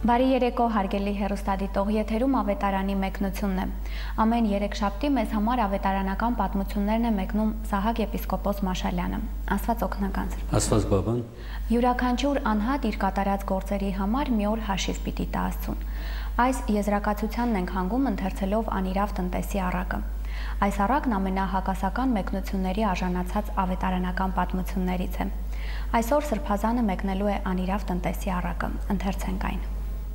Բարի երեկո, հարգելի հեռուստադիտող, եթերում ավետարանի մեկնությունն է։ Ամեն երեքշաբթի մեզ համար ավետարանական պատմություններն է մեկնում Սահակ եպիսկոպոս Մաշալյանը։ Աստված օգնական սրբազան։ Աստված բաբան։ Յուրաքանչյուր անհատ իր կատարած գործերի համար մի օր հաշիվ պիտի տա Աստծուն։ Այս եզրակացությանն ենք հանգում ընթերցելով անիրավ տնտեսի առակը։ Այս առակն ամենահակասական մեկնությունների արժանացած ավետարանական պատմություններից է։ Այսօր սրբազանը մեկնելու է անիրավ տնտեսի առակը։ Ընթերցենք այն։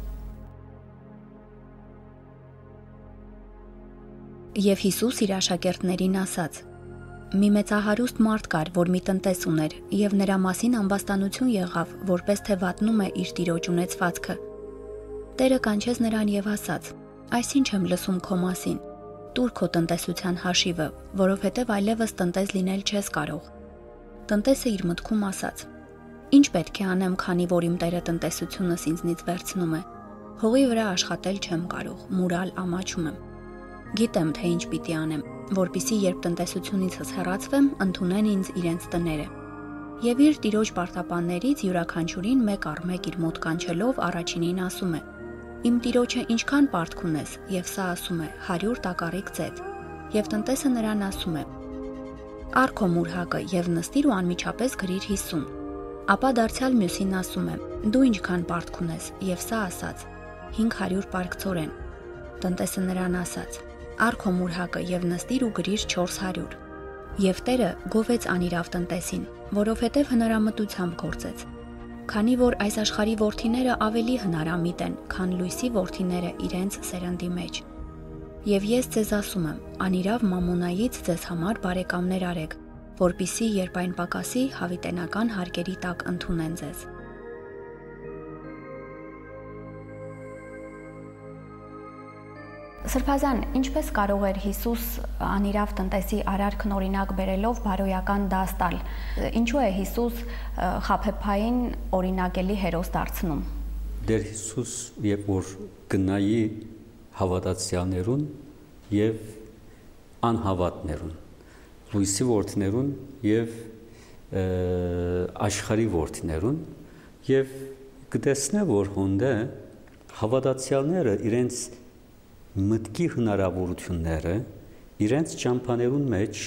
Եվ Հիսուս իր աշակերտներին ասաց. «Մի մեծահարուստ մարդ կար, որ մի տնտես ուներ, եւ նրա մասին ամբաստանություն եղավ, որպես թե վատնում է իր տիրոջ ունեցվածքը։ Տերը կանչեց նրան եւ ասաց. «Այս ինչ եմ լսում քո մասին։ Տուր քո տնտեսության հաշիվը, որովհետեւ այլևս տնտես լինել չես կարող»։ Տնտեսը իր մտքում ասաց. «Ինչ պետք է անեմ, քանի որ իմ Տերը տնտեսությունս ինձնից վերցնում է։ Հողի վրա աշխատել չեմ կարող, մուրալ ամաչում եմ։ Գիտեմ, թե ինչ պիտի անեմ, որպիսի երբ տնտեսությունիցս հեռացվեմ, ընդունեն ինձ իրենց տները»։ Եվ իր տիրոջ պարտապաններից յուրաքանչյուրին մեկ առ մեկ իր մոտ կանչելով առաջինին ասում է. «Իմ տիրոջը ինչքան պարտք ունես», եւ սա ասում է 100 տակառիկ ծետ։ Եվ տնտեսը նրան ասում է. «Առ քո մուրհակը եւ նստիր ու անմիջապես գրիր 50»։ Ապա դարձյալ մյուսին ասում է. «Դու ինչքան պարտք ունես», եւ սա ասաց 500 պարկցորեն։ Տնտեսը նրան ասաց. «Առ քո մուրհակը եւ նստիր ու գրիր 400»։ Եվ Տերը գովեց անիրավ տնտեսին, որովհետեւ հնարամտությամբ գործեց։ Քանի որ այս աշխարհի որդիները ավելի հնարամիտ են, քան լույսի որդիները իրենց սերնդի մեջ։ Եվ ես ձեզ ասում եմ, անիրավ մամոնայից ձեզ համար բարեկամներ արեք, որպիսի երբ այն պակասի, հավիտենական հարկերի տակ ընդունեն ձեզ»։ Սրբազան, ինչպես կարող էր Հիսուս անիրավ տնտեսի արարքն օրինակ բերելով բարոյական դաս տալ։ Ինչու է Հիսուս խաբեբային օրինակելի հերոս դարձնում։ Դեր Հիսուս երբ որ գնայի հավատացյալներուն եւ անհավատներուն, լույսի որդիներուն եւ աշխարհի որդիներուն եւ կտեսնե որ հոնդե հավատացյալները իրենց մտքի հնարավորությունները իրենց ճամփաներուն մեջ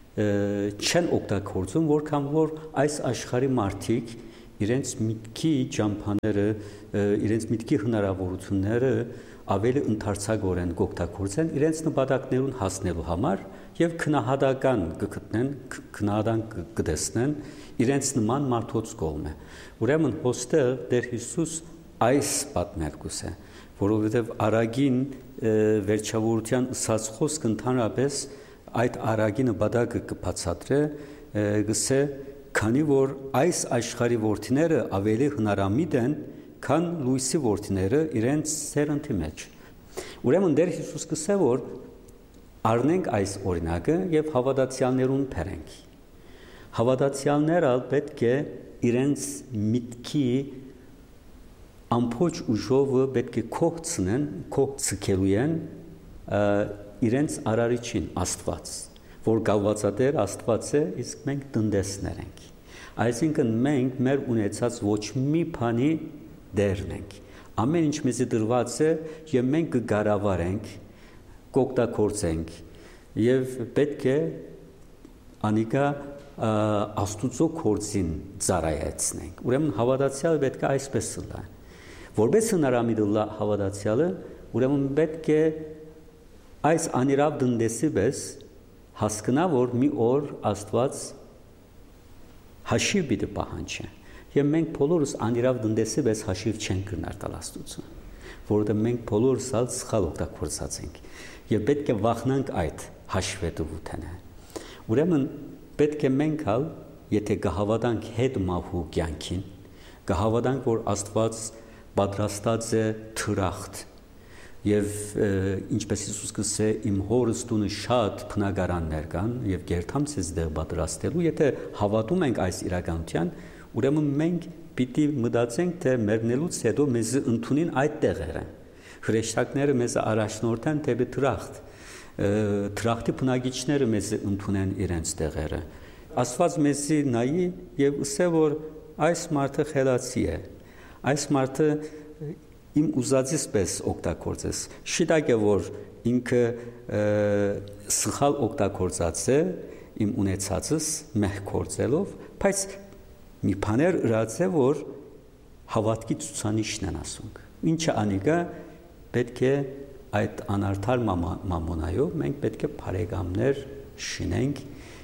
չեն օգտագործում, որքան որ այս աշխարհի մարդիկ իրենց մտքի ճամփաները, իրենց մտքի հնարավորությունները ավելի ընդարձակորեն օգտագործեն իրենց նպատակներուն հասնելու համար եւ քնահատական կգտնեն, քնահատան կտեսնեն իրենց նման մարդոց կողմը։ Ուրեմն հոստեղ Տեր Հիսուս այս պատմելկուս է, որովհետև արագին վերջավորության ըսած խոսք ընդհանրապես այդ արագի նպատակը կբացատրե, գսե, քանի որ այս աշխարհի որդիները ավելի հնարամիտ են, քան լույսի որդիները իրենց սերնդի մեջ։ Ուրեմն Տեր Հիսուս գսե, որ առնենք այս օրինակը եւ հավատացյալներուն բերենք։ Հավատացյալները պետք է իրենց միտքի ամբողջ ուժովը պետք է կողցնեն, կողցկելույեն իրենց արարիչին Աստված, որ գալվածատեր Աստված է, իսկ մենք տնտեսներ ենք։ Այսինքն մենք մեր ունեցած ոչ մի բանի դերն ենք։ Ամեն ինչ մեզի դրված է եւ մենք կգարավարենք, կօգտագործենք եւ պետք է անիկա Աստուծո գործին ծառայեցնենք։ Ուրեմն հավատացյալը պետք է այսպես լա։ Որպես հնարամիտ լա հավատացյալը, ուրեմն պետք է այս անիրավ տնտեսի պես հասկանա, որ մի օր Աստված հաշիվ պիտի պահանջի։ Եվ մենք բոլորս անիրավ տնտեսի պես հաշիվ չենք կրնար տալ Աստծուն, որովհետև մենք բոլորս սխալ օգտագործած ենք եւ պետք է վախնանք այդ հաշվետվութենը։ Ուրեմն պետք է մենք հալ, եթե կհավատանք հետ մահու կյանքին, կհավատանք, որ Աստված պատրաստած է թրախտ եւ ինչպես Հիսուս կսե իմ հորս տունը շատ բնակարաններ կան եւ գերթամ ցեզ դեղ պատրաստելու եթե հավատում ենք այս իրականության ուրեմն մենք պիտի մտածենք թե մեռնելուց հետո մեզ ընդունին այդ տեղերը հրեշտակները մեզ առաջնորդեն դեպի թրախտ թրախտի բնակիչները մեզ ընդունեն իրենց տեղերը Աստված մեզի նայի եւ ասե որ այս մարդը խելացի է այս մարդը իմ ուզածից պես օգտագործես։ Շիտակ է որ ինքը սխալ օգտագործած է իմ ունեցածս մեղք գործելով, բայց մի բաներ ըրած է որ հավատքի ցուցանիշն են ասում։ Ինչը անիկա պետք է այդ անարդար մամոնայով մենք պետք է բարեկամներ շինենք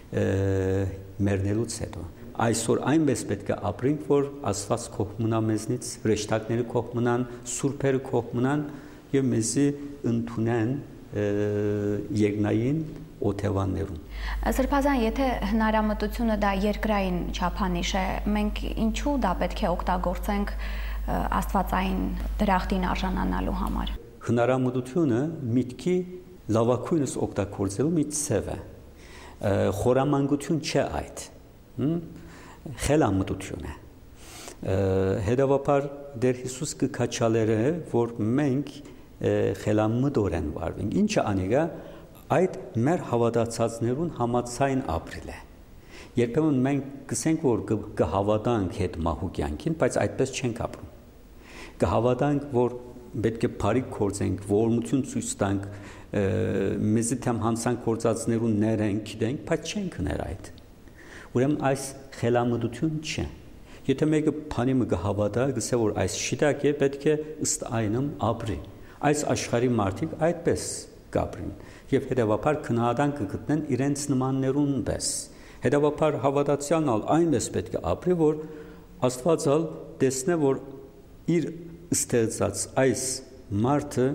մեռնելուց հետո։ Այսօր այնպես պետք է ապրենք, որ Աստված կողմնա մեզնից, հրեշտակները կողմնան, սուրբերը կողմնան եւ մեզի ընդունեն երկնային օթևաններում։ Սրբազան, եթե հնարամտությունը դա երկրային չափանիշ է, մենք ինչու դա պետք է օգտագործենք աստվածային դրախտին արժանանալու համար։ Հնարամտությունը միտքի լավակույնս օգտագործելու մի ցև է։ Խորամանկություն չէ այդ։ Խելամտություն է։ Հետևաբար Տեր Հիսուս կքաչալերը որ մենք խելամտորեն վարվենք։ Ինչը անիկա այդ մեր հավատացածներուն համաձայն ապրիլ է։ Երբեմն մենք կսենք որ կհավատանք հետ մահու կյանքին, բայց այդպես չենք ապրում։ Կհավատանք որ պետք է բարիք գործենք, ողորմություն ցույց տանք, մեզի թեմ հանցանք գործածներուն ներենք, գիտենք, բայց չենք ներ այդ։ Ուրեմն այս խելամտություն չէ։ Եթե մեկը բանիմը կհավատա, գսե որ այս շիտակ է, պետք է ըստ այնմ ապրի։ Այս աշխարհի մարդիկ այդպես կապրին եւ հետեւաբար քնահատան կգտնեն իրենց նմաններուն պես։ Հետեւաբար հավատացյալն այնպես պետք է ապրի, որ Աստվածալ տեսնե, որ իր ստեղծած այս մարդը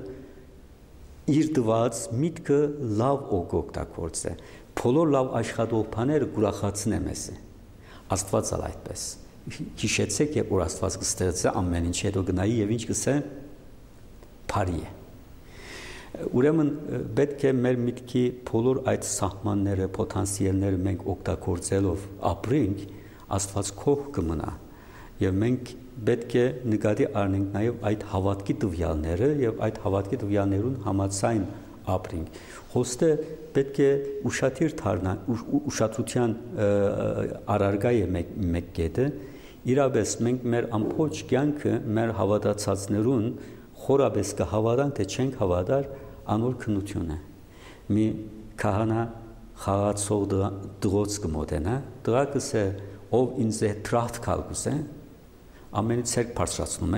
իր դված միտքը լավ օգտագործե։ Բոլոր լավ աշխատող բաները գուրախացնե մեզ։ Աստվածալ այդպես։ Հիշեցեք, երբ որ Աստված կստեղծե ամեն ինչ, հետո գնայի եւ ինչ կսե բարի է։ Ուրեմն պետք է մեր միտքի բոլոր այդ սահմանները, պոտենցիալները մենք օգտագործելով ապրենք, Աստված քող կմնա եւ մենք պետք է նկատի առնենք նաեւ այդ հավատքի տվյալները եւ այդ հավատքի տվյալներուն համաձայն ապրենք։ Հոստը պետք է ուշադիր դառնա, ուշադրության առարգա է մեկ կետը, իրապես մենք մեր ամբողջ կյանքը մեր հավատացածներուն խորապես կհավատանք, թե չենք հավատար անոր քննություն է։ Մի քահանա խաղացող դրոց կմոտենա, դրակս է ով ինձ է տրախտ կալգուս է, ամենից ցերկ բարձրացնում է,